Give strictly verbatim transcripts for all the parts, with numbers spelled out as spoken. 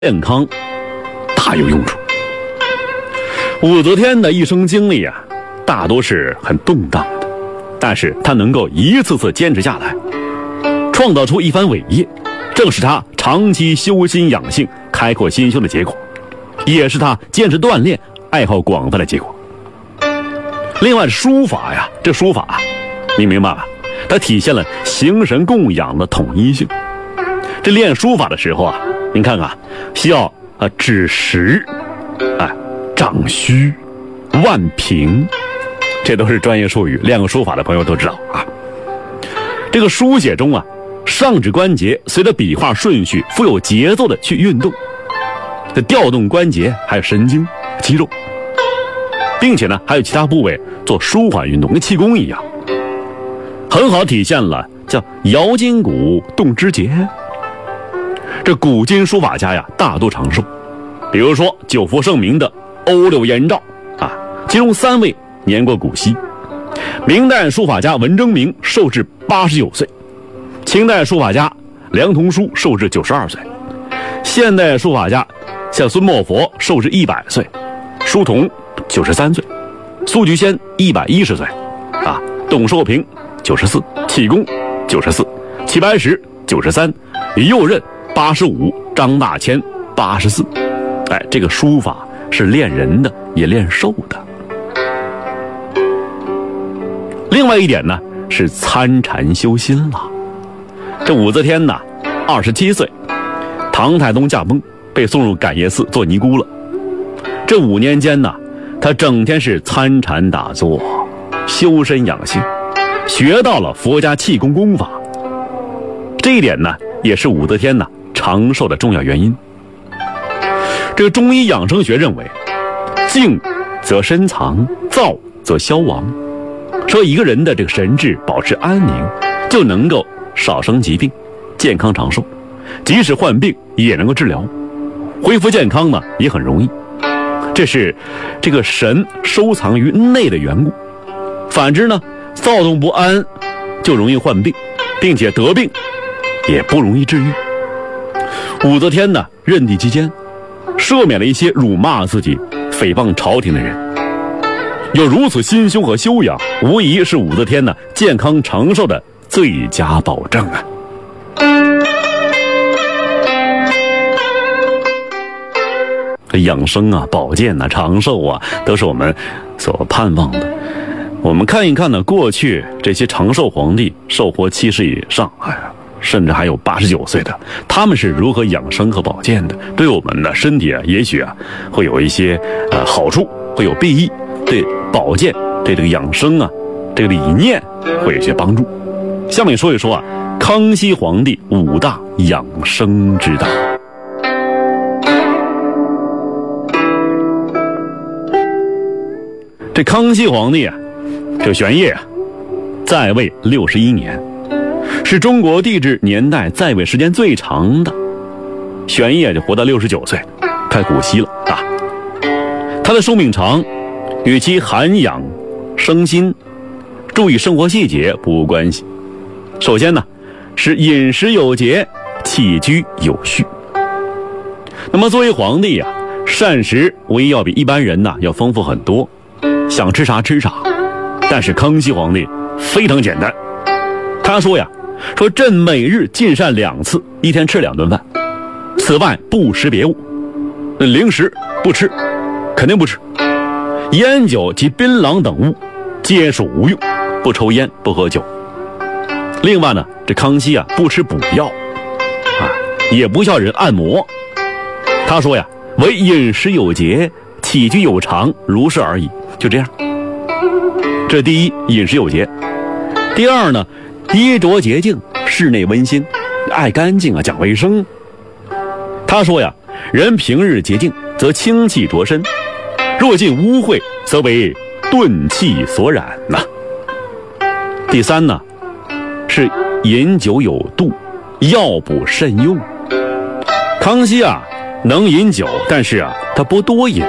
健康大有用处。武则天的一生经历啊，大多是很动荡的，但是她能够一次次坚持下来，创造出一番伟业，正是她长期修心养性、开阔心胸的结果，也是她坚持锻炼、爱好广泛的结果。另外，书法呀，这书法啊，你明白吧？它体现了形神供养的统一性。这练书法的时候啊，您看看，需要啊指实，哎，掌虚、腕平，这都是专业术语，练过书法的朋友都知道啊。这个书写中啊，上指关节随着笔画顺序富有节奏的去运动，这调动关节还有神经、肌肉，并且呢还有其他部位做舒缓运动，跟气功一样，很好体现了叫摇筋骨、动肢节。这古今书法家呀，大多长寿，比如说久负盛名的欧柳颜照啊，其中三位年过古稀。明代书法家文征明寿至八十九岁，清代书法家梁同书寿至九十二岁，现代书法家像孙墨佛寿至一百岁，书童九十三岁，苏菊仙一百一十岁，啊，董寿平九十四，启功九十四，齐白石九十三，右任八十五，张大千八十四。哎，这个书法是练人的，也练寿的。另外一点呢，是参禅修心了。这武则天呢，二十七岁，唐太宗驾崩，被送入感业寺做尼姑了。这五年间呢，她整天是参禅打坐，修身养性，学到了佛家气功功法。这一点呢，也是武则天呢长寿的重要原因。这个中医养生学认为，静则身藏，躁则消亡。说一个人的这个神志保持安宁，就能够少生疾病，健康长寿，即使患病也能够治疗，恢复健康呢也很容易。这是这个神收藏于内的缘故。反之呢，躁动不安就容易患病，并且得病也不容易治愈。武则天呢，任帝期间赦免了一些辱骂自己、诽谤朝廷的人。有如此心胸和修养，无疑是武则天呢健康长寿的最佳保证啊。养生啊、保健啊、长寿啊，都是我们所盼望的。我们看一看呢，过去这些长寿皇帝寿活七十以上，哎呀，甚至还有八十九岁的，他们是如何养生和保健的？对我们的身体啊，也许啊会有一些呃好处，会有裨益，对保健、对这个养生啊，这个理念会有一些帮助。下面说一说啊，康熙皇帝五大养生之道。这康熙皇帝啊，这玄烨啊，在位六十一年，是中国帝制年代在位时间最长的。玄烨就活到六十九岁，太古稀了啊。他的寿命长，与其涵养生心、注意生活细节不无关系。首先呢，是饮食有节，起居有序。那么作为皇帝啊，膳食无疑要比一般人呢要丰富很多，想吃啥吃啥。但是康熙皇帝非常简单，他说呀，说朕每日进膳两次，一天吃两顿饭，此外不食别物，零食不吃，肯定不吃。烟酒及槟榔等物皆属无用，不抽烟不喝酒。另外呢，这康熙啊不吃补药啊，也不叫人按摩。他说呀，唯饮食有节，起居有常，如是而已，就这样。这第一，饮食有节。第二呢，衣着洁净，室内温馨，爱干净啊，讲卫生。他说呀，人平日洁净，则清气着身，若进污秽，则为钝气所染呐、啊。第三呢，是饮酒有度，药补慎用。康熙啊能饮酒，但是啊他不多饮。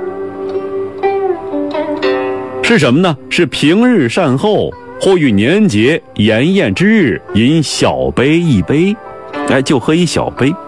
是什么呢？是平日善后，或遇年节筵宴之日，饮小杯一杯，哎，就喝一小杯。